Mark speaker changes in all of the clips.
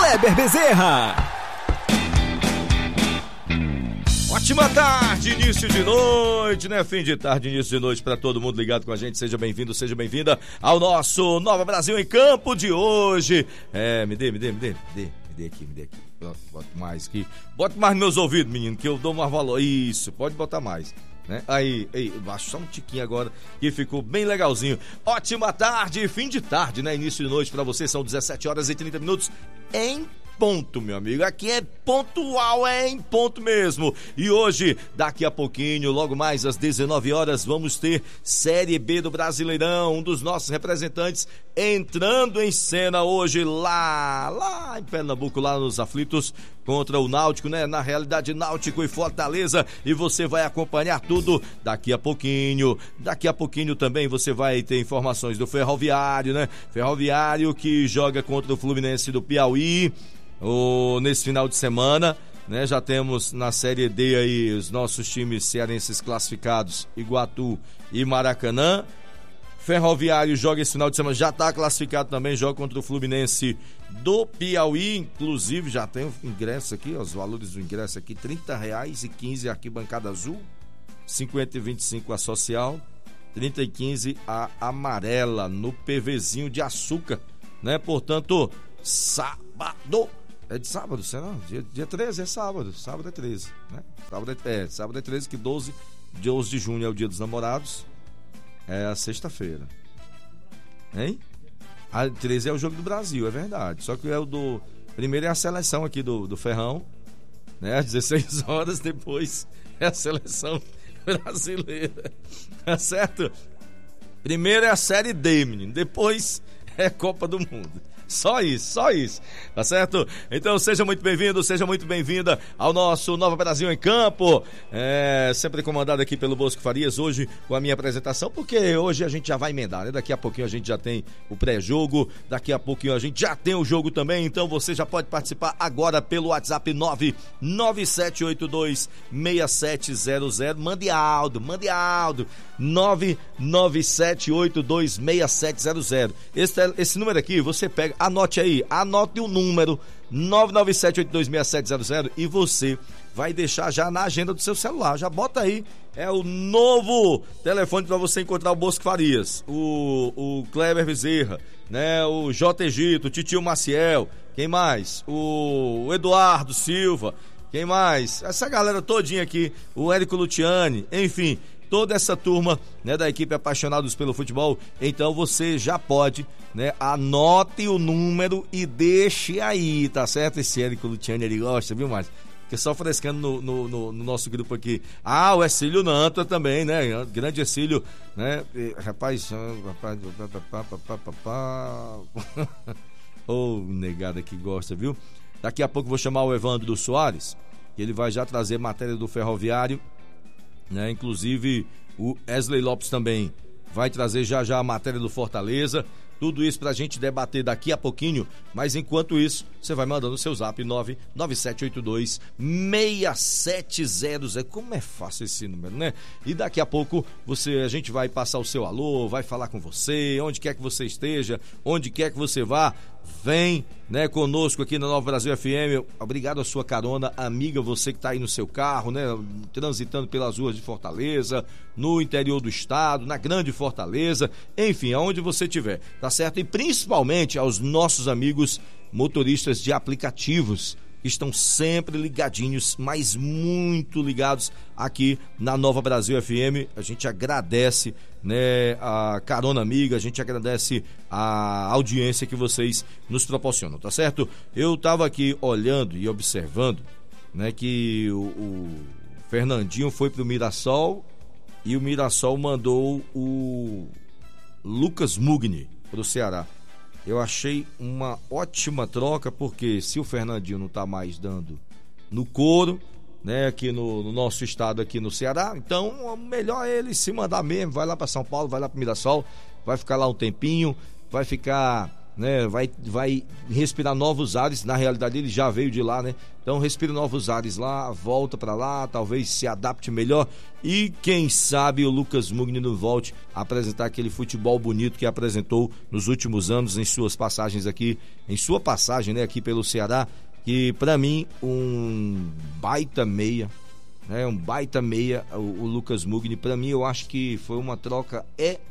Speaker 1: Kleber Bezerra.
Speaker 2: Ótima tarde, início de noite, né? Fim de tarde, início de noite para todo mundo ligado com a gente. Seja bem-vindo, seja bem-vinda ao nosso Nova Brasil em Campo de hoje. Me dê aqui. Bota mais aqui. Bota mais nos meus ouvidos, menino, que eu dou mais valor. Isso, pode botar mais. Né? Aí, baixa só um tiquinho agora, que ficou bem legalzinho. Ótima tarde, fim de tarde, né? Início de noite para você, são 17 horas e 30 minutos em ponto, meu amigo. Aqui é pontual, é em ponto mesmo. E hoje, daqui a pouquinho, logo mais às 19 horas, vamos ter Série B do Brasileirão. Um dos nossos representantes entrando em cena hoje lá em Pernambuco, lá nos aflitos contra o Náutico, né? Na realidade, Náutico e Fortaleza. E você vai acompanhar tudo daqui a pouquinho. Daqui a pouquinho também você vai ter informações do Ferroviário, né? Ferroviário que joga contra o Fluminense do Piauí nesse final de semana, né? Já temos na Série D aí os nossos times cearenses classificados, Iguatu e Maracanã. Ferroviário joga esse final de semana, já está classificado também, joga contra o Fluminense do Piauí, inclusive já tem o ingresso aqui, os valores do ingresso aqui, R$30,15 a arquibancada azul, 50,25 a social, 30,15 a amarela, no PVzinho de açúcar, né? Portanto, sábado. É de sábado, será? Dia 13 é sábado. Sábado é 13, né? Sábado é 13, que 12 de junho é o dia dos namorados. É a sexta-feira. Hein? A 13 é o jogo do Brasil, é verdade. Só que é o do... Primeiro é a seleção aqui do Ferrão, né? Às 16 horas, depois é a seleção brasileira. Tá certo? Primeiro é a Série D, menino. Depois é a Copa do Mundo. Só isso, tá certo? Então seja muito bem-vindo, seja muito bem-vinda ao nosso Nova Brasil em Campo, sempre comandado aqui pelo Bosco Farias, hoje com a minha apresentação, porque hoje a gente já vai emendar, né? Daqui a pouquinho a gente já tem o pré-jogo, daqui a pouquinho a gente já tem o jogo também, então você já pode participar agora pelo WhatsApp 997826700, mande áudio, 997826700. Esse número aqui, você pega, anote o número 997826700 e você vai deixar já na agenda do seu celular, já bota aí, é o novo telefone para você encontrar o Bosco Farias, o Kleber Bezerra, né? O J. Egito, o Titio Maciel, quem mais? O Eduardo Silva, quem mais? Essa galera todinha aqui, o Érico Luciani, enfim, toda essa turma, né, da equipe Apaixonados pelo Futebol. Então você já pode, né, anote o número e deixe aí, tá certo? Esse Érico Luciani, ele gosta, viu, Márcio? Que só frescando no nosso grupo aqui. O Ercílio Nanta também, né? Grande Ercílio, né? Rapaz, negada que gosta, viu? Daqui a pouco vou chamar o Evandro Soares, que ele vai já trazer matéria do Ferroviário, né? Inclusive o Wesley Lopes também vai trazer já a matéria do Fortaleza. Tudo isso pra gente debater daqui a pouquinho, mas enquanto isso, você vai mandando o seu zap 997826700. Como é fácil esse número, né? E daqui a pouco a gente vai passar o seu alô, vai falar com você, onde quer que você esteja, onde quer que você vá, vem, né, conosco aqui na Nova Brasil FM. Obrigado a sua carona, amiga, você que tá aí no seu carro, né, transitando pelas ruas de Fortaleza, no interior do estado, na grande Fortaleza, enfim, aonde você estiver, tá certo? E principalmente aos nossos amigos motoristas de aplicativos, que estão sempre ligadinhos, mas muito ligados aqui na Nova Brasil FM. A gente agradece, né, a carona amiga, a gente agradece a audiência que vocês nos proporcionam, tá certo? Eu tava aqui olhando e observando, né, que o Fernandinho foi pro Mirassol e o Mirassol mandou o Lucas Mugni pro Ceará. Eu achei uma ótima troca, porque se o Fernandinho não tá mais dando no couro, né, aqui no nosso estado, aqui no Ceará, então melhor ele se mandar mesmo, vai lá para São Paulo, vai lá para Mirassol, vai ficar lá um tempinho, vai ficar, né? Vai respirar novos ares. Na realidade ele já veio de lá, né? Então respira novos ares lá, volta para lá, talvez se adapte melhor e quem sabe o Lucas Mugni não volte a apresentar aquele futebol bonito que apresentou nos últimos anos em suas passagens aqui, em sua passagem, né, aqui pelo Ceará, que para mim um baita meia, né? Um baita meia, o Lucas Mugni, para mim eu acho que foi uma troca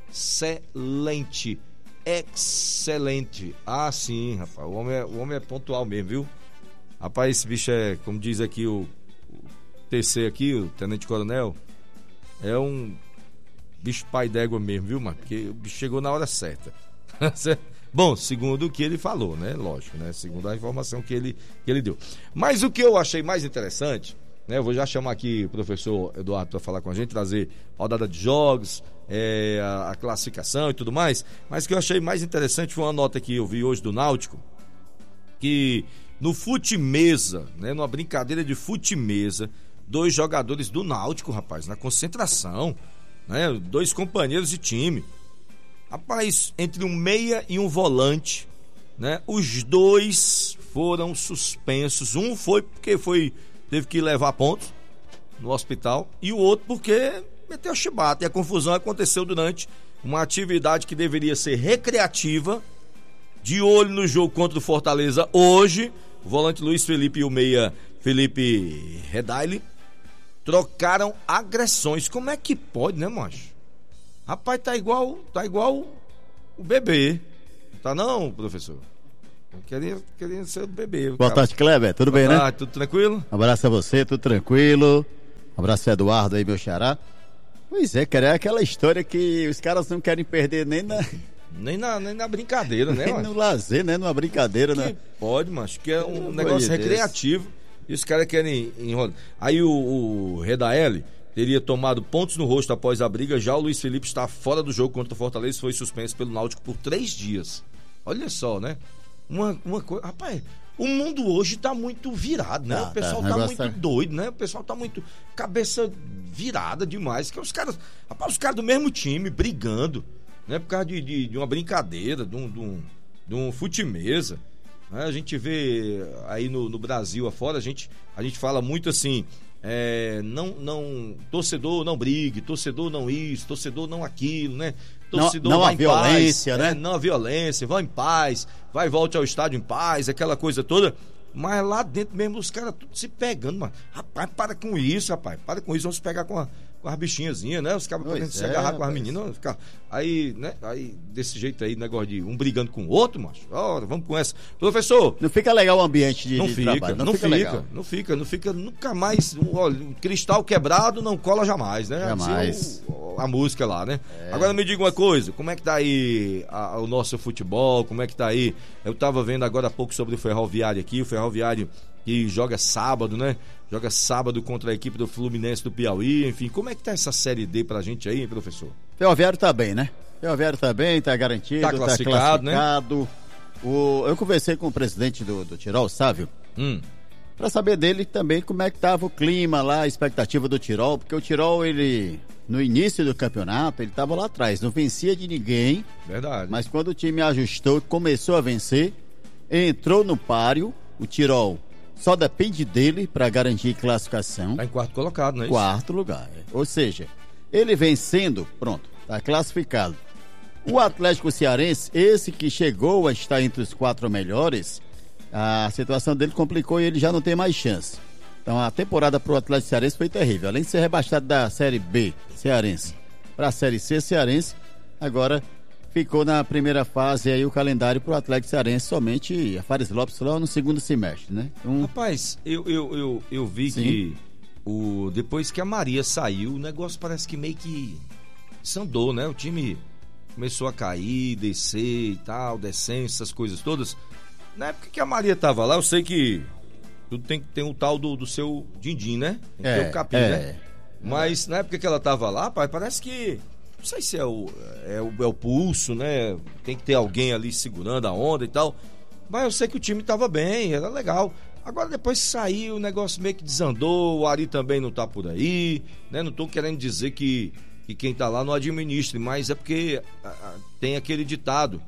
Speaker 2: excelente. Excelente. Ah, sim, rapaz. O homem é pontual mesmo, viu? Rapaz, esse bicho é, como diz aqui o TC aqui, o Tenente Coronel, é um bicho pai d'égua mesmo, viu, mano? Porque o bicho chegou na hora certa. Bom, segundo o que ele falou, né? Lógico, né? Segundo a informação que ele deu. Mas o que eu achei mais interessante, né? Eu vou já chamar aqui o professor Eduardo para falar com a gente, trazer rodada de jogos, a classificação e tudo mais. Mas o que eu achei mais interessante foi uma nota que eu vi hoje do Náutico, que no fute-mesa, né? Numa brincadeira de fute-mesa, 2 jogadores do Náutico, rapaz, na concentração, né? 2 companheiros de time. Rapaz, entre um meia e um volante, né? Os 2 foram suspensos. Um foi porque teve que levar pontos no hospital e o outro porque meteu chibata. E a confusão aconteceu durante uma atividade que deveria ser recreativa, de olho no jogo contra o Fortaleza hoje. O volante Luiz Felipe e o meia Felipe Redaile trocaram agressões. Como é que pode, né, macho? Rapaz, tá igual o bebê. Tá não, professor? Queria ser o bebê.
Speaker 1: Boa tarde, Kleber. Tudo bem, né?
Speaker 2: Tudo tranquilo?
Speaker 1: Um abraço a você, tudo tranquilo. Um abraço a Eduardo aí, meu xará. Pois é, cara, é aquela história que os caras não querem perder nem na
Speaker 2: brincadeira, né?
Speaker 1: Nem no lazer, né? Numa brincadeira,
Speaker 2: que
Speaker 1: né?
Speaker 2: Pode, mas que é um negócio recreativo. E os caras querem enrolar. Aí o Redaele teria tomado pontos no rosto após a briga. Já o Luiz Felipe está fora do jogo contra o Fortaleza e foi suspenso pelo Náutico por 3 dias. Olha só, né? Uma coisa. Rapaz, o mundo hoje tá muito virado, né? O pessoal tá muito doido, né? O pessoal tá muito cabeça virada demais. Que os caras do mesmo time brigando, né? Por causa de uma brincadeira, de um fute-mesa. Né? A gente vê aí no Brasil afora, a gente fala muito assim, torcedor não brigue, torcedor não isso, torcedor não aquilo, né? Torcedor
Speaker 1: não
Speaker 2: vai
Speaker 1: a
Speaker 2: em
Speaker 1: violência,
Speaker 2: paz,
Speaker 1: né?
Speaker 2: Não a violência, vá em paz, vai e volte ao estádio em paz, aquela coisa toda. Mas lá dentro mesmo os caras tudo se pegando, mano. Rapaz, para com isso, vamos se pegar com as bichinhazinhas, né? Os caras podendo se agarrar com as meninas, ficar aí, né? Aí, desse jeito aí, negócio de um brigando com o outro, macho. Ora, vamos com essa. Professor.
Speaker 1: Não fica legal o ambiente de trabalho.
Speaker 2: Não fica nunca mais. Olha, o cristal quebrado não cola jamais, né?
Speaker 1: Jamais.
Speaker 2: A música lá, né? Agora me diga uma coisa, como é que tá aí o nosso futebol? Como é que tá aí? Eu tava vendo agora há pouco sobre o Ferroviário aqui, o Ferroviário que joga sábado, né? Joga sábado contra a equipe do Fluminense do Piauí, enfim, como é que tá essa Série D pra gente aí, professor?
Speaker 1: Ferroviário tá bem, né? Ferroviário tá bem, tá garantido, tá classificado. Né? Eu conversei com o presidente do Tirol, Sávio, pra saber dele também como é que tava o clima lá, a expectativa do Tirol, porque o Tirol, ele, no início do campeonato, ele tava lá atrás, não vencia de ninguém.
Speaker 2: Verdade.
Speaker 1: Mas quando o time ajustou e começou a vencer, entrou no páreo, o Tirol só depende dele para garantir classificação.
Speaker 2: Tá em 4º colocado, não é isso?
Speaker 1: 4º lugar. Ou seja, ele vencendo, pronto, tá classificado. O Atlético Cearense, esse que chegou a estar entre os 4 melhores, a situação dele complicou e ele já não tem mais chance. Então a temporada pro Atlético Cearense foi terrível. Além de ser rebaixado da Série B Cearense para a Série C Cearense, agora ficou na primeira fase aí o calendário pro Atlético Cearense somente a Fares Lopes só no segundo semestre, né? Então,
Speaker 2: rapaz, eu vi sim, que depois que a Maria saiu, o negócio parece que meio que desandou, né? O time começou a cair, descer e tal, descendo, essas coisas todas. Na época que a Maria tava lá, eu sei que tudo tem que ter um tal do seu din-din, né? Tem que ter o capim, né? Mas na época que ela tava lá, pai, parece que não sei se é o pulso, né? Tem que ter alguém ali segurando a onda e tal. Mas eu sei que o time tava bem, era legal. Agora depois que saiu, o negócio meio que desandou, o Ari também não tá por aí, né? Não tô querendo dizer que quem tá lá não administre, mas é porque tem aquele ditado,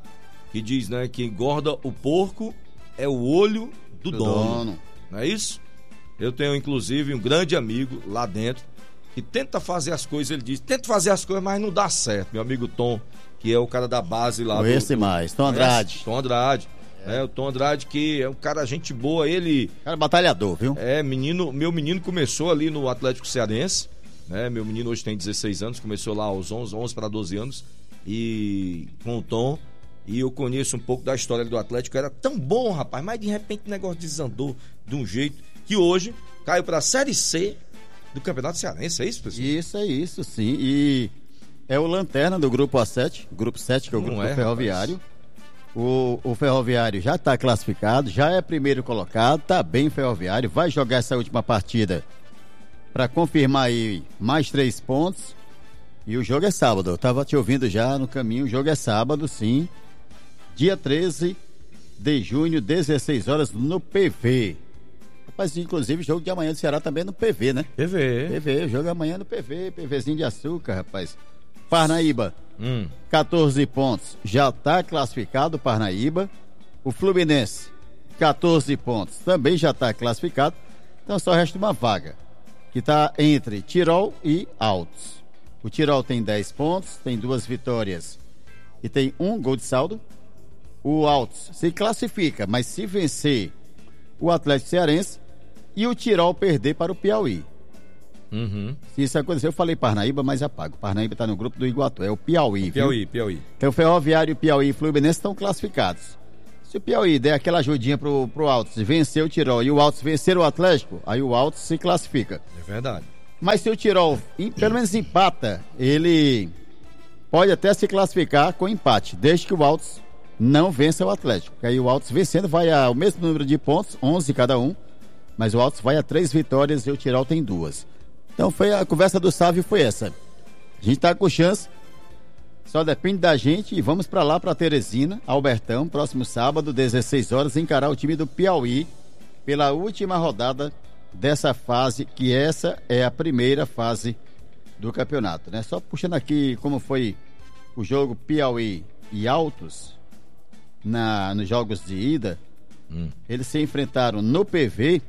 Speaker 2: que diz, né, que engorda o porco é o olho do dono. Não é isso? Eu tenho, inclusive, um grande amigo lá dentro que tenta fazer as coisas, ele diz, tenta fazer as coisas, mas não dá certo. Meu amigo Tom, que é o cara da base lá.
Speaker 1: Tom Andrade.
Speaker 2: Tom Andrade. O Tom Andrade, que é um cara gente boa, ele...
Speaker 1: Cara batalhador, viu?
Speaker 2: Meu menino começou ali no Atlético Cearense, né? Meu menino hoje tem 16 anos, começou lá aos 11 para 12 anos, e com o Tom, e eu conheço um pouco da história do Atlético, era tão bom, rapaz, mas de repente o negócio desandou de um jeito que hoje caiu para a Série C do Campeonato Cearense, é isso, pessoal?
Speaker 1: Isso, é isso, sim, e é o lanterna do Grupo A7, Grupo 7, que é o Grupo do Ferroviário. Rapaz. O Ferroviário já está classificado, já é primeiro colocado, está bem Ferroviário, vai jogar essa última partida para confirmar aí mais 3 pontos. E o jogo é sábado, eu estava te ouvindo já no caminho, o jogo é sábado, sim, dia 13 de junho, 16 horas, no PV. Rapaz, inclusive o jogo de amanhã do Ceará também no PV, né? PV, o jogo amanhã no PV, PVzinho de açúcar, rapaz. Parnaíba, 14 pontos, já está classificado o Parnaíba. O Fluminense, 14 pontos, também já está classificado. Então só resta uma vaga, que está entre Tirol e Altos. O Tirol tem 10 pontos, tem 2 vitórias e tem 1 gol de saldo. O Altos se classifica, mas se vencer o Atlético Cearense e o Tirol perder para o Piauí. Se isso acontecer, eu falei Parnaíba, mas apago. Parnaíba está no grupo do Iguatu, é o Piauí.
Speaker 2: Piauí.
Speaker 1: Então o Ferroviário, Piauí e Fluminense estão classificados. Se o Piauí der aquela ajudinha pro Altos, vencer o Tirol e o Altos vencer o Atlético, aí o Altos se classifica.
Speaker 2: É verdade.
Speaker 1: Mas se o Tirol pelo menos empata, ele pode até se classificar com empate, desde que o Altos não vença o Atlético. Aí o Altos vencendo vai ao mesmo número de pontos, 11 cada um, mas o Altos vai a 3 vitórias e o Tirol tem 2. Então foi a conversa do Sávio, foi essa. A gente tá com chance, só depende da gente, e vamos para lá, para Teresina, Albertão, próximo sábado, 16 horas, encarar o time do Piauí pela última rodada dessa fase, que essa é a primeira fase do campeonato, né? Só puxando aqui como foi o jogo Piauí e Altos nos jogos de ida, eles se enfrentaram no PV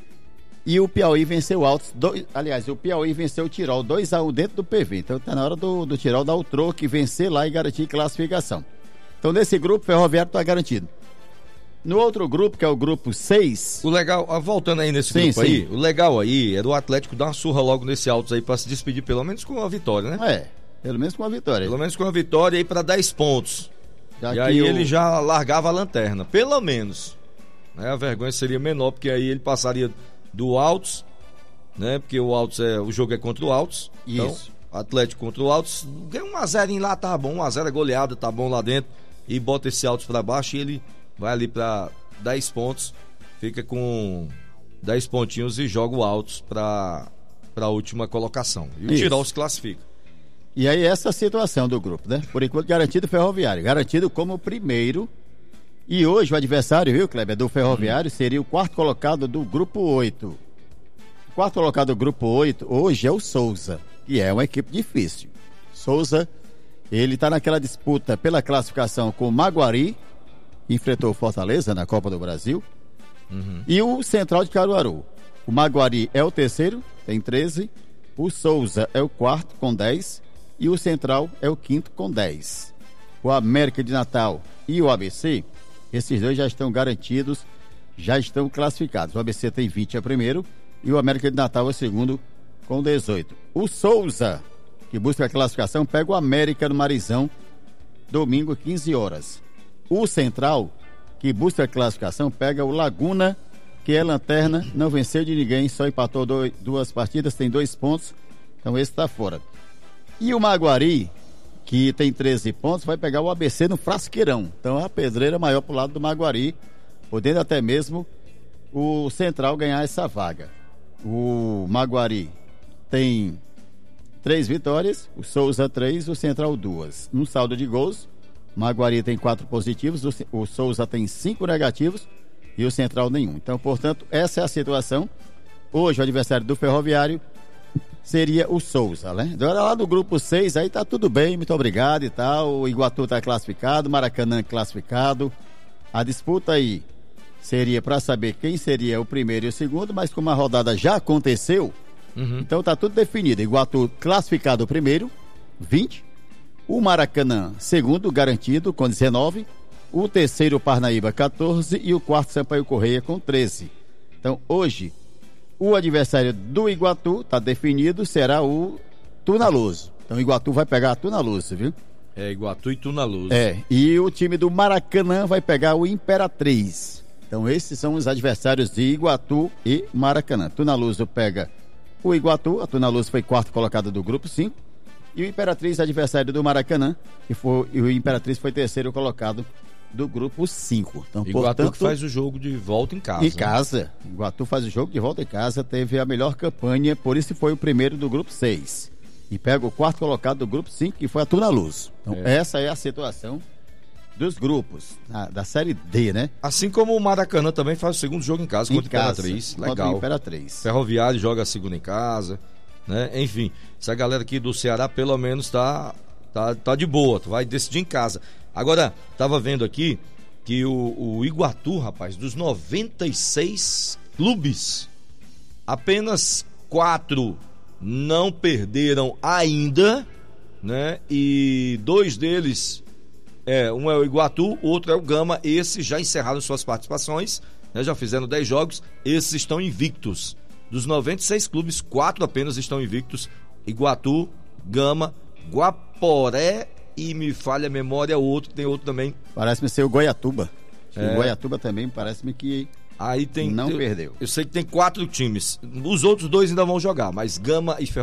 Speaker 1: e o Piauí venceu o Altos, o Piauí venceu o Tirol 2-1 dentro do PV, então tá na hora do Tirol dar o troco e vencer lá e garantir classificação. Então nesse grupo o Ferroviário tá garantido. No outro grupo, que é o grupo 6...
Speaker 2: O legal, voltando aí nesse grupo aí, o legal aí é do Atlético dar uma surra logo nesse Altos aí pra se despedir pelo menos com uma vitória, né?
Speaker 1: Pelo menos com uma vitória.
Speaker 2: Pelo menos com uma vitória aí pra 10 pontos. E aí ele já largava a lanterna, pelo menos. Né? A vergonha seria menor, porque aí ele passaria do Altos, né? Porque o Altos o jogo é contra o Altos. Isso. Então, Atlético contra o Altos, ganha 1-0 lá, tá bom, 1-0 é goleada, tá bom lá dentro, e bota esse Altos pra baixo e ele vai ali pra 10 pontos, fica com 10 pontinhos e joga o Altos pra última colocação. E o Tirol se classifica.
Speaker 1: E aí essa situação do grupo, né? Por enquanto garantido o Ferroviário, garantido como primeiro. E hoje o adversário, viu, Kleber, do Ferroviário seria o 4º colocado do grupo 8. O 4º colocado do grupo 8 hoje é o Souza, que é uma equipe difícil. Souza, ele tá naquela disputa pela classificação com o Maguari, que enfrentou o Fortaleza na Copa do Brasil, e o Central de Caruaru. O Maguari é o terceiro, tem 13, o Souza é o 4º com 10 e o Central é o 5º com 10. O América de Natal e o ABC, esses dois já estão garantidos, já estão classificados. O ABC tem 20, é o primeiro, e o América de Natal é o segundo com 18. O Souza, que busca a classificação, pega o América no Marizão, domingo, 15 horas. O Central, que busca a classificação, pega o Laguna, que é lanterna, não venceu de ninguém, só empatou 2 partidas, tem 2 pontos, então esse está fora. E o Maguari, que tem 13 pontos, vai pegar o ABC no Frasqueirão. Então a pedreira maior pro lado do Maguari, podendo até mesmo o Central ganhar essa vaga. O Maguari tem 3 vitórias, o Souza 3, o Central 2. No saldo de gols, o Maguari tem 4 positivos, o Souza tem 5 negativos e o Central nenhum. Então, portanto, essa é a situação. Hoje o adversário do Ferroviário seria o Souza, né? Agora lá do grupo 6, aí tá tudo bem, muito obrigado e tal. O Iguatu tá classificado, Maracanã classificado. A disputa aí seria para saber quem seria o primeiro e o segundo, mas como a rodada já aconteceu, então tá tudo definido. Iguatu classificado primeiro, 20. O Maracanã segundo, garantido, com 19. O terceiro, Parnaíba, 14. E o quarto, Sampaio Correia, com 13. Então hoje, o adversário do Iguatu tá definido, será o Tunaluso. Então o Iguatu vai pegar a Tunaluso, viu?
Speaker 2: É, Iguatu e Tunaluso.
Speaker 1: E o time do Maracanã vai pegar o Imperatriz. Então esses são os adversários de Iguatu e Maracanã. Tunaluso pega o Iguatu, a Tunaluso foi quarto colocado do grupo 5, e o Imperatriz, adversário do Maracanã, e o Imperatriz foi terceiro colocado do grupo 5. Então,
Speaker 2: Iguatu,
Speaker 1: portanto,
Speaker 2: que faz o jogo de volta em casa.
Speaker 1: Em casa. Iguatu faz o jogo de volta em casa, teve a melhor campanha, por isso foi o primeiro do grupo 6. E pega o quarto colocado do grupo 5, que foi a Tunaluso. Então essa é a situação dos grupos da Série D, né?
Speaker 2: Assim como o Maracanã também faz o segundo jogo em casa contra o Imperatriz. Legal.
Speaker 1: Contra o Imperatriz.
Speaker 2: Ferroviário joga a segunda em casa, né? Enfim, essa galera aqui do Ceará pelo menos tá de boa, tu vai decidir em casa. Agora, tava vendo aqui que o Iguatu, rapaz, dos 96 clubes, apenas 4 não perderam ainda, né? E 2 deles, um é o Iguatu, o outro é o Gama. Esses já encerraram suas participações, né? Já fizeram 10 jogos, esses estão invictos. Dos 96 clubes, 4 apenas estão invictos: Iguatu, Gama, Guaporé e, me falha a memória, tem outro também.
Speaker 1: Parece-me ser o Goiatuba. O Goiatuba também parece-me que
Speaker 2: aí
Speaker 1: não perdeu.
Speaker 2: Eu sei que tem 4 times. Os outros 2 ainda vão jogar, mas Gama e Ferroviário